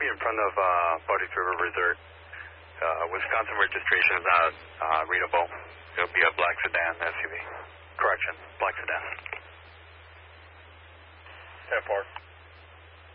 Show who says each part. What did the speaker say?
Speaker 1: be in front of Bodies River Resort. Wisconsin registration is not readable. It'll be a black sedan SUV. Correction, black sedan.
Speaker 2: 10-4.